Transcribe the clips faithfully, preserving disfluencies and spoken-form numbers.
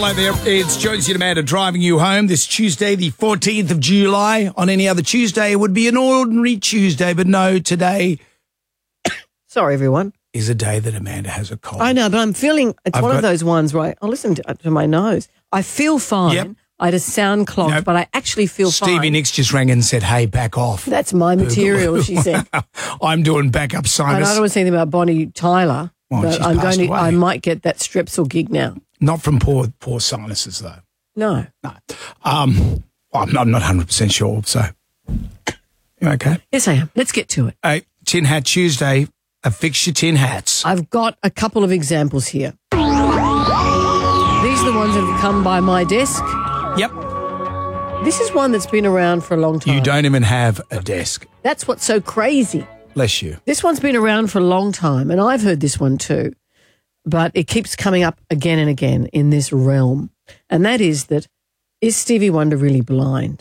Hello there, it's Jonesy and Amanda driving you home this Tuesday, the fourteenth of July. On any other Tuesday, it would be an ordinary Tuesday, but no, today Sorry, everyone. is a day that Amanda has a cold. I know, but I'm feeling, it's I've one got- of those ones where I, I listen to, to my nose. I feel fine. Yep. I just sound clogged, Nope. but I actually feel Stevie fine. Nicks just rang and said, hey, back off. That's my material, she said. I'm doing backup And sinus. I don't want to say anything about Bonnie Tyler, Well, but she's I'm going passed to, away. I might get that Strepsil gig now. Not from poor poor sinuses, though. No. No. Um, I'm not, I'm not one hundred percent sure, so. You okay? Yes, I am. Let's get to it. Hey, Tin Hat Tuesday, affix your tin hats. I've got a couple of examples here. These are the ones that have come by my desk. Yep. This is one that's been around for a long time. You don't even have a desk. That's what's so crazy. Bless you. This one's been around for a long time, and I've heard this one too, but it keeps coming up again and again in this realm, and that is that, is Stevie Wonder really blind?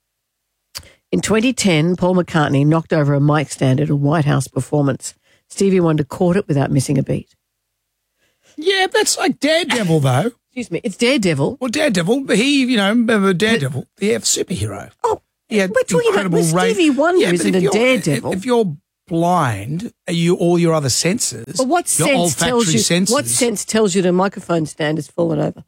In twenty ten, Paul McCartney knocked over a mic stand at a White House performance. Stevie Wonder caught it without missing a beat. Yeah, that's like Daredevil, though. Excuse me, it's Daredevil. Well, Daredevil, he, you know, remember Daredevil, the superhero. Oh, He had we're talking about incredible well, range. Stevie Wonder Yeah, but isn't if a you're- daredevil. If, if you're blind, are you all your other senses? But what your sense tells olfactory you? senses, What sense tells you the microphone stand has fallen over?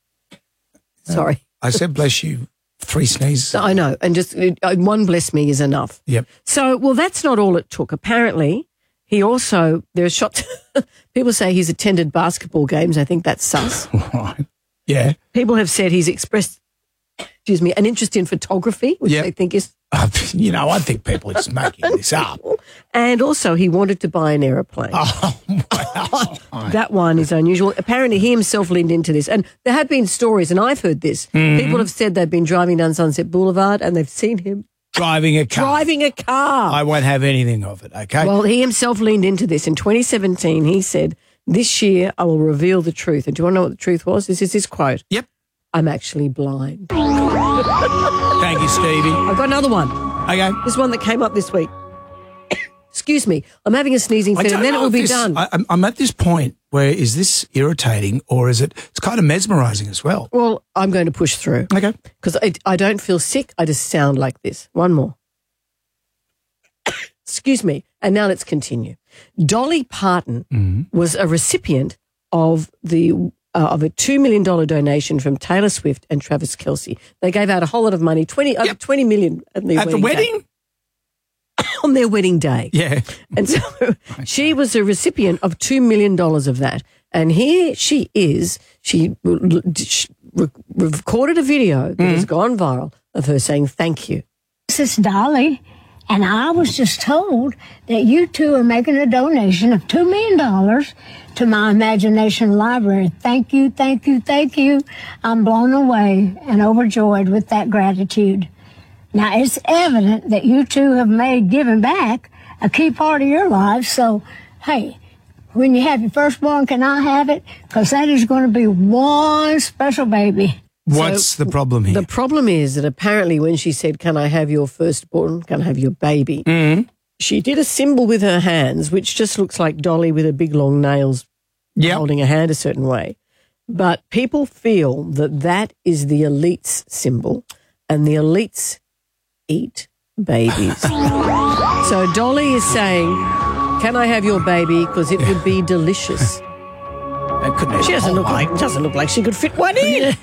Sorry, I said, bless you, three sneezes. I know, and just uh, one bless me is enough. Yep. So, well, that's not all it took. Apparently, he also there are shots. People say he's attended basketball games. I think that's sus. Right. Yeah. People have said he's expressed, excuse me, an interest in photography, which Yep. they think is. You know, I think people are just making this up. And also, he wanted to buy an aeroplane. Oh, wow. That one is unusual. Apparently, he himself leaned into this. And there have been stories, and I've heard this. Mm-hmm. People have said they've been driving down Sunset Boulevard and they've seen him Driving a car. driving a car. I won't have anything of it, okay? Well, he himself leaned into this. In twenty seventeen, he said, this year I will reveal the truth. And do you want to know what the truth was? This is his quote. Yep. I'm actually blind. Thank you, Stevie. I've got another one. Okay. This one that came up this week. Excuse me. I'm having a sneezing I fit don't and then it know will if be this- done. I, I'm- I'm at this point where is this irritating or is it, it's kind of mesmerising as well. well, I'm going to push through Okay. because I, I don't feel sick. I just sound like this. One more. Excuse me. And now let's continue. Dolly Parton Mm-hmm. was a recipient of the uh, of a two million dollars donation from Taylor Swift and Travis Kelce. They gave out a whole lot of money, twenty, over Yep. twenty million at, their At the wedding day. wedding? on their wedding day. Yeah. And so she was a recipient of two million dollars of that. And here she is. She re- re- recorded a video that has gone viral of her saying thank you. This is Dolly, and I was just told that you two are making a donation of two million dollars to my imagination library. Thank you, thank you, thank you. I'm blown away and overjoyed with that gratitude. Now, it's evident that you two have made giving back a key part of your lives, so, hey, when you have your firstborn, can I have it? Because that is going to be one special baby. What's So the problem here? The problem is that apparently when she said, can I have your firstborn, can I have your baby, Mm-hmm. she did a symbol with her hands, which just looks like Dolly with her big long nails Yep. holding a hand a certain way. But people feel that that is the elites symbol, and the elites eat babies. So Dolly is saying, can I have your baby? Because it would be delicious. That couldn't have She doesn't look like, doesn't look like she could fit one in.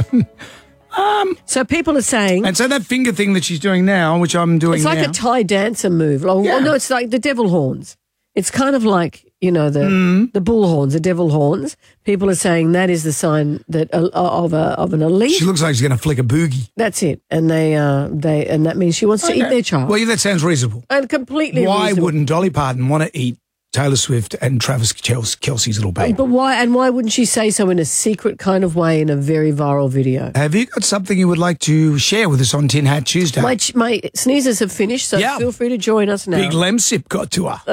So people are saying, And so that finger thing that she's doing now, which I'm doing it's like now. a Thai dancer move. Oh, Yeah. no, it's like the devil horns. It's kind of like, you know, the Mm. the bull horns, the devil horns. People are saying that is the sign that uh, of a of an elite. She looks like she's going to flick a boogie. That's it, and they uh they and that means she wants to eat their child. Well, yeah, that sounds reasonable. and completely. Why reasonable. wouldn't Dolly Parton want to eat Taylor Swift and Travis Kel- Kelsey's little baby? But why? And why wouldn't she say so in a secret kind of way in a very viral video? Have you got something you would like to share with us on Tin Hat Tuesday? My ch- my sneezes have finished, so Yeah. feel free to join us now. Big Lemsip got to her.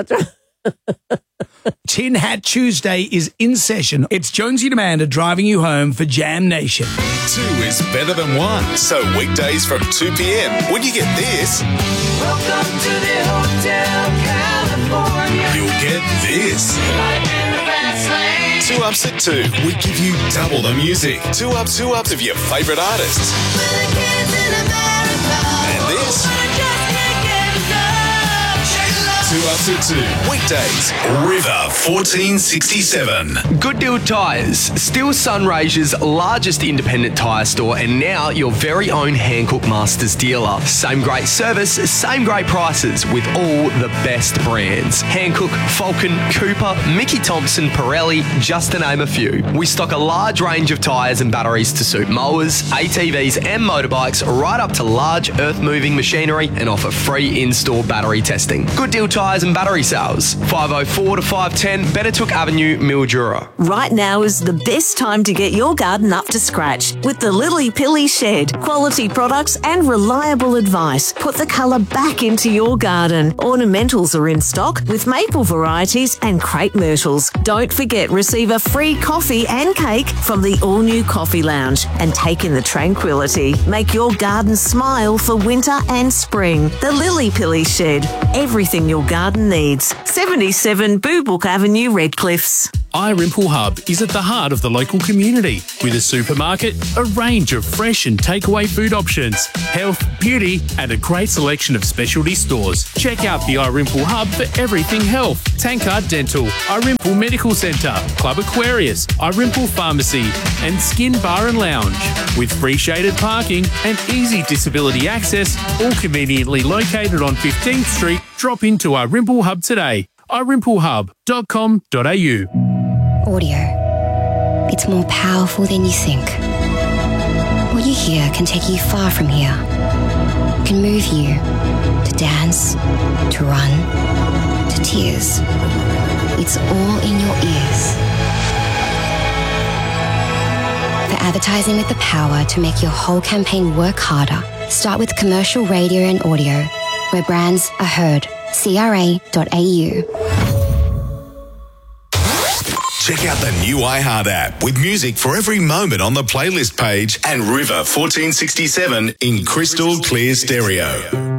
Tin Hat Tuesday is in session. It's Jonesy and Amanda driving you home for Jam Nation. Two is better than one. So weekdays from two p.m. when you get this, Welcome to the Hotel California. you'll get this. Life in the fast lane. Two Ups at two. We give you double the music. Two Ups, two Ups of your favourite artists. And this. Two Ups at two. Weekdays. River fourteen sixty-seven. Good Deal Tyres, still Sunraysia's largest independent tyre store and now your very own Hankook Masters dealer. Same great service, same great prices with all the best brands. Hankook, Falcon, Cooper, Mickey Thompson, Pirelli, just to name a few. We stock a large range of tyres and batteries to suit mowers, A T Vs and motorbikes right up to large earth-moving machinery and offer free in-store battery testing. Good Deal Tyres and battery sales. five oh four to five ten Bettertook Avenue, Mildura. Right now is the best time to get your garden up to scratch with the Lily Pilly Shed. Quality products and reliable advice. Put the colour back into your garden. Ornamentals are in stock with maple varieties and crepe myrtles. Don't forget, receive a free coffee and cake from the all-new Coffee Lounge and take in the tranquility. Make your garden smile for winter and spring. The Lily Pilly Shed. Everything your garden needs. seventy-seven Boobook Avenue, Redcliffs. iRimple Hub is at the heart of the local community with a supermarket, a range of fresh and takeaway food options, health, beauty and a great selection of specialty stores. Check out the iRimple Hub for everything health, Tankard Dental, iRimple Medical Centre, Club Aquarius, iRimple Pharmacy and Skin Bar and Lounge. With free shaded parking and easy disability access, all conveniently located on fifteenth Street, drop into iRimple Hub today. i rimple hub dot com dot a u. Audio. It's more powerful than you think. What you hear can take you far from here. It can move you to dance, to run, to tears. It's all in your ears. For advertising with the power to make your whole campaign work harder, start with commercial radio and audio, where brands are heard. C R A dot A U. Check out the new iHeart app with music for every moment on the playlist page and River fourteen sixty-seven in crystal clear stereo.